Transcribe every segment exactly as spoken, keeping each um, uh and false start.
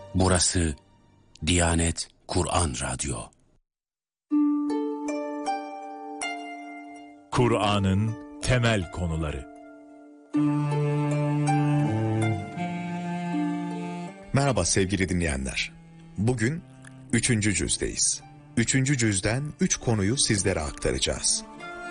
Burası Diyanet Kur'an Radyo. Kur'an'ın temel konuları. Merhaba sevgili dinleyenler. Bugün üçüncü cüzdeyiz. Üçüncü cüzden üç konuyu sizlere aktaracağız.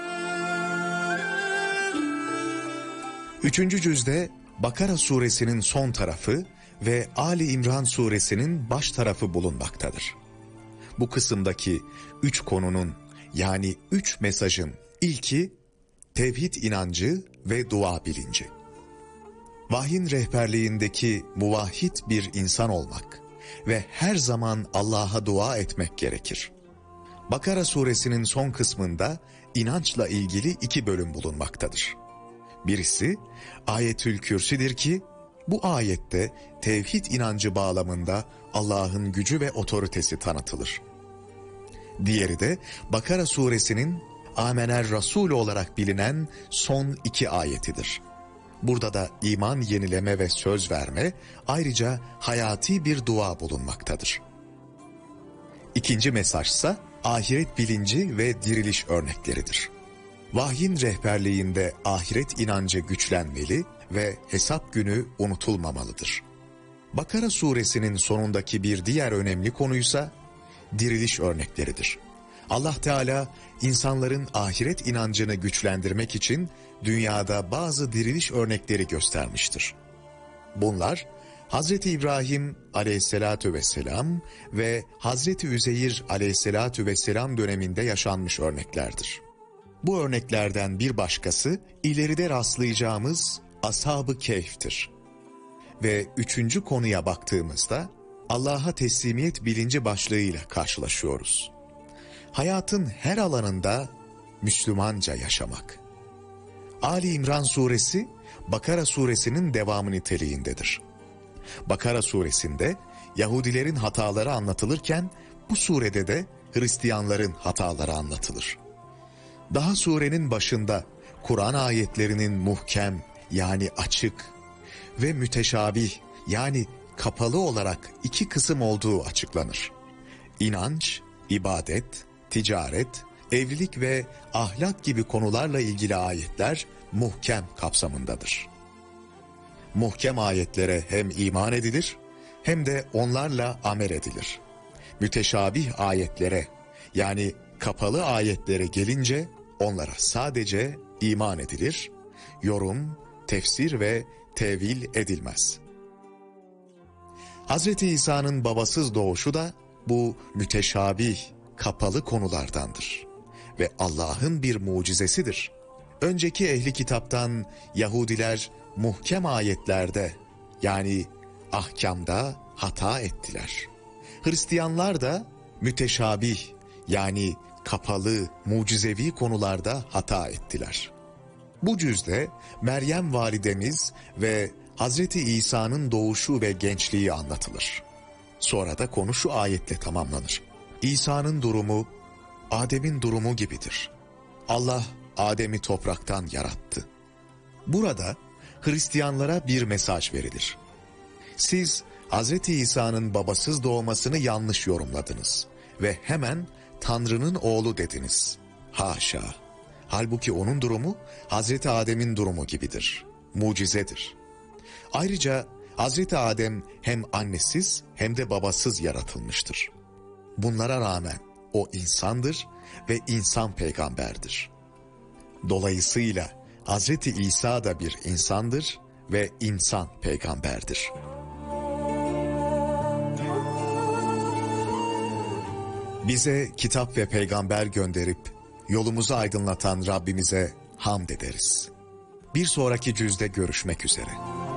Üçüncü cüzde Bakara suresinin son tarafı ve Ali İmran suresinin baş tarafı bulunmaktadır. Bu kısımdaki üç konunun yani üç mesajın ilki tevhid inancı ve dua bilinci. Vahyin rehberliğindeki muvahhid bir insan olmak ve her zaman Allah'a dua etmek gerekir. Bakara suresinin son kısmında inançla ilgili iki bölüm bulunmaktadır. Birisi Ayetül Kürsi'dir ki bu ayette tevhid inancı bağlamında Allah'ın gücü ve otoritesi tanıtılır. Diğeri de Bakara suresinin Amener Rasul olarak bilinen son iki ayetidir. Burada da iman yenileme ve söz verme, ayrıca hayati bir dua bulunmaktadır. İkinci mesajsa ahiret bilinci ve diriliş örnekleridir. Vahyin rehberliğinde ahiret inancı güçlenmeli ve hesap günü unutulmamalıdır. Bakara suresinin sonundaki bir diğer önemli konuysa diriliş örnekleridir. Allah Teala insanların ahiret inancını güçlendirmek için dünyada bazı diriliş örnekleri göstermiştir. Bunlar Hazreti İbrahim aleyhissalatu vesselam ve Hazreti Üzeyir aleyhissalatu vesselam döneminde yaşanmış örneklerdir. Bu örneklerden bir başkası ileride rastlayacağımız Ashab-ı Kehf'tir. Ve üçüncü konuya baktığımızda Allah'a teslimiyet bilinci başlığıyla karşılaşıyoruz. Hayatın her alanında Müslümanca yaşamak. Ali İmran suresi Bakara suresinin devamı niteliğindedir. Bakara suresinde Yahudilerin hataları anlatılırken bu surede de Hristiyanların hataları anlatılır. Daha surenin başında Kur'an ayetlerinin muhkem yani açık ve müteşabih yani kapalı olarak iki kısım olduğu açıklanır. İnanç, ibadet, ticaret, evlilik ve ahlak gibi konularla ilgili ayetler muhkem kapsamındadır. Muhkem ayetlere hem iman edilir hem de onlarla amel edilir. Müteşabih ayetlere yani kapalı ayetlere gelince onlara sadece iman edilir, yorum, tefsir ve tevil edilmez. Hazreti İsa'nın babasız doğuşu da bu müteşabih, kapalı konulardandır ve Allah'ın bir mucizesidir. Önceki ehli kitaptan Yahudiler muhkem ayetlerde yani ahkamda hata ettiler. Hristiyanlar da müteşabih yani kapalı, mucizevi konularda hata ettiler. Bu cüzde Meryem validemiz ve Hazreti İsa'nın doğuşu ve gençliği anlatılır. Sonra da konu şu ayetle tamamlanır. İsa'nın durumu, Adem'in durumu gibidir. Allah Adem'i topraktan yarattı. Burada Hristiyanlara bir mesaj verilir. Siz Hazreti İsa'nın babasız doğmasını yanlış yorumladınız ve hemen Tanrı'nın oğlu dediniz. Haşa! Halbuki onun durumu Hazreti Adem'in durumu gibidir. Mucizedir. Ayrıca Hazreti Adem hem annesiz hem de babasız yaratılmıştır. Bunlara rağmen o insandır ve insan peygamberdir. Dolayısıyla Hazreti İsa da bir insandır ve insan peygamberdir. Bize kitap ve peygamber gönderip yolumuzu aydınlatan Rabbimize hamd ederiz. Bir sonraki cüzde görüşmek üzere.